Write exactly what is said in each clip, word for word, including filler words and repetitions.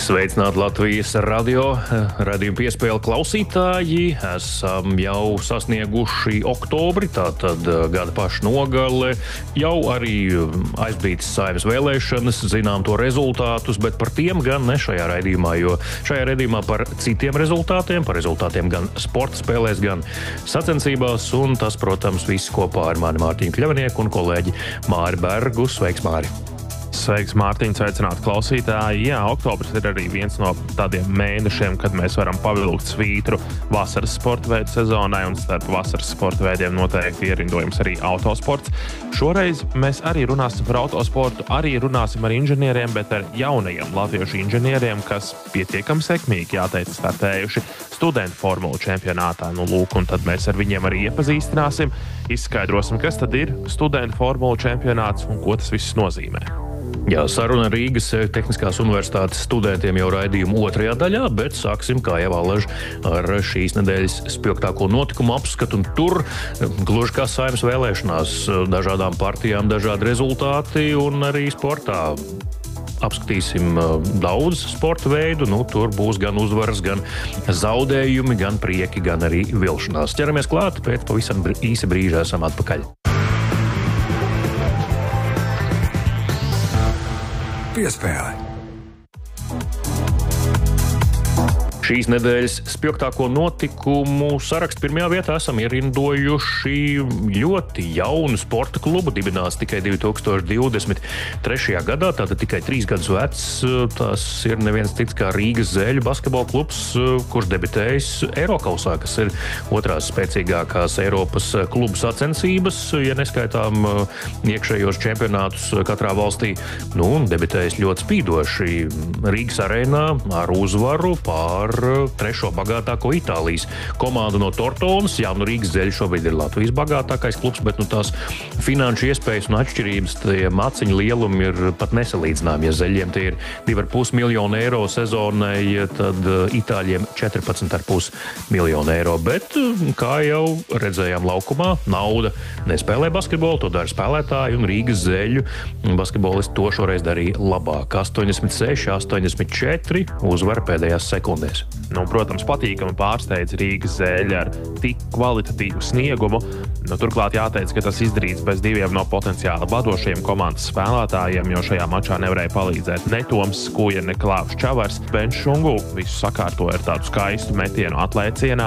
Sveicināti Latvijas radio, radījuma piespēle klausītāji. Esam jau sasnieguši oktobri, tātad gada paša nogale. Jau arī aizbītas Saeimas vēlēšanas, zinām to rezultātus, bet par tiem gan ne šajā raidījumā, jo šajā raidījumā par citiem rezultātiem, par rezultātiem gan sporta spēlēs, gan sacensībās, un tas, protams, viss kopā ar mani Mārtiņu Kļavinieku un kolēģi Māri Bergu. Sveiks, Māri! Sveiks, Mārtiņ, sveicināti klausītāji. Jā, oktobris ir arī viens no tādiem mēnešiem, kad mēs varam pavilkt svītru vasaras sporta veidu sezonai, un starp vasaras sporta veidiem noteikti ierindojams arī autosports. Šoreiz mēs arī runāsim par autosportu, arī runāsim ar inženieriem, bet ar jaunajiem latviešu inženieriem, kas pietiekami sekmīgi, jāteic, startējuši studentu formulu čempionātā. Nu, lūk, un tad mēs ar viņiem arī iepazīstināsim, izskaidrosim, kas tad ir studentu formulu čempionāts un ko tas viss nozīmē. Jā, saruna Rīgas Tehniskās universitātes studentiem jau raidījuma otrajā daļā, bet sāksim, kā jau alaži, ar šīs nedēļas spilgtāko notikumu apskatu. Un tur, gluži kā Saeimas vēlēšanās, dažādām partijām dažādi rezultāti, un arī sportā apskatīsim daudz sporta veidu. Nu, tur būs gan uzvaras, gan zaudējumi, gan prieki, gan arī vilšanās. Ķeramies klāt, pēc pavisam īsa brīža esam atpakaļ. Piespēle. Šīs nedēļas spilgtāko notikumu sarakstu pirmajā vietā esam ierindojuši ļoti jaunu sporta klubu. Dibināts tikai divi tūkstoši divdesmit trešajā gadā, tātad tikai trīs gadus vecs. Tas ir neviens cits kā Rīgas Zeļu basketbola klubs, kurš debitējis Eirokausā, kas ir otrās spēcīgākās Eiropas klubu sacensības, ja neskaitām iekšējos čempionātus katrā valstī. Nu, debitējis ļoti spīdoši Rīgas arēnā ar uzvaru pār trešo bagātāko Itālijas komandu no Tortonas. Jā, nu Rīgas Zeļi šobrīd ir Latvijas bagātākais klubs, bet nu tās finanšu iespējas un atšķirības, tie maciņu lielumi ir pat nesalīdzināmi. Ja Zeļiem tie ir divi ar pus miljonu eiro sezonai, tad Itāļiem četrpadsmit ar pus miljonu eiro. Bet, kā jau redzējām laukumā, nauda nespēlē basketbolu, to dara spēlētāji, un Rīgas Zeļu basketbolisti to šoreiz darīja labāk. astoņdesmit seši astoņdesmit četri uzvara pēdējās sekundēs. Nu, protams, patīkami pārsteidz Rīgas Zeļi ar tik kvalitatīvu sniegumu. Nu, turklāt jāteic, ka tas izdarīts bez diviem no potenciāli vadošajiem komandas spēlētājiem, jo šajā mačā nevarēja palīdzēt ne Toms Skuja, ne Klaus Čavars. Benš Šungu visu sakārtoja ar tādu skaistu metienu atlēcienā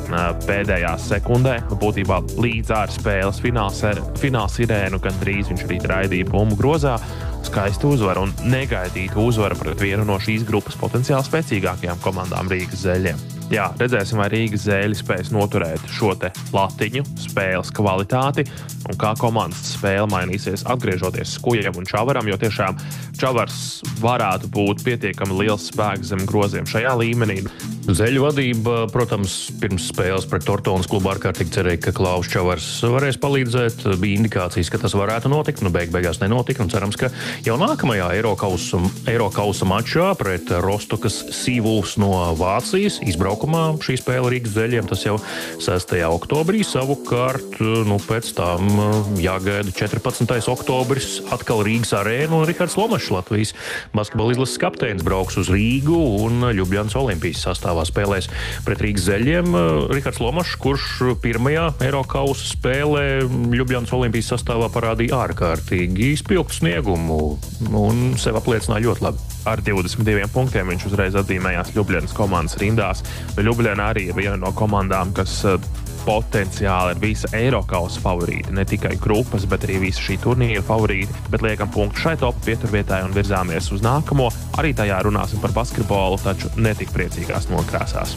pēdējā sekundē. Būtībā līdz ar spēles fināla sirēnu gandrīz viņš arī raidīja bumbu grozā. Skaista uzvara un negaidīta uzvara pret vienu no šīs grupas potenciāli spēcīgākajām komandām Rīgas Zeļiem. Jā, redzēsim, vai Rīgas Zeļi spēs noturēt šo te latiņu, spēles kvalitāti un kā komandas spēle mainīsies atgriežoties Skujam un Čavaram, jo tiešām Čavars varētu būt pietiekami liels spēks zem groziem šajā līmenī. Zeļu vadība, protams, pirms spēles pret Tortonas klubu ārkārtīgi cerēja, ka Klaus Čavars varēs palīdzēt. Bija indikācijas, ka tas varētu notikt, nu beig beigās nenotika, un cerams, ka jau nākamajā Eirokausa, Eirokausa mačā pret Rostokas Seawolves no Vācijas izbraukumā šī spēle Rīgas Zeļiem, tas jau sestajā oktobrī, savukārt, nu pēc tam jāgaida četrpadsmitais oktobris, atkal Rīgas arēna, un Rihards Lomašs, Latvijas basketbola izlases kapteinis, brauks uz Rīgu un Ļubļanas Olimpijas sastāvā spēlēs pret Rīgas Zeļiem. Rihards Lomašs, kurš pirmajā Eirokausa spēlē Ļubļanas Olimpijas sastāvā parādīja ārkārtīgi spilgtu sniegumu un sev apliecināja ļoti labi. Ar divdesmit diviem punktiem viņš uzreiz atzīmējās Ļubļanas komandas rindās. Ļubļana arī ir viena no komandām, kas potenciāli ir visa Eirokausa favorīti, ne tikai grupas, bet arī visa šī turnīra favorīti. Bet liekam punktu šai top pieturvietai un virzāmies uz nākamo. Arī tajā runāsim par basketbolu, taču netik priecīgās nokrāsās.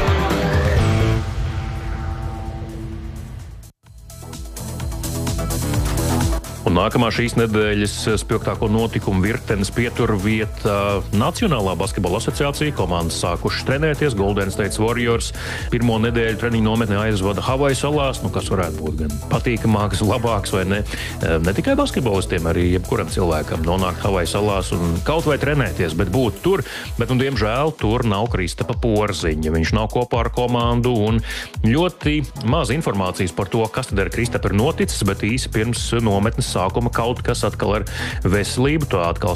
Un nākamā šīs nedēļas spilgtāko notikumu virtenes pieturvieta Nacionālā basketbola asociācija. Komandas sākušas trenēties. Golden State Warriors pirmo nedēļu treniņu nometnē aizvada Havaju salās, nu, kas varētu būt gan patīkamāks, labāks vai ne. Ne tikai basketbolistiem, arī jebkuram cilvēkam nonākt Havaju salās un kaut vai trenēties, bet būt tur. Bet, un, diemžēl, tur nav Kristapa Porziņa. Viņš nav kopā ar komandu un ļoti maz informācijas par to, kas tad ar Kristapu ir noticis, bet īsi pirms nometnes sākuma kaut kas atkal ar veselību. Tā atkal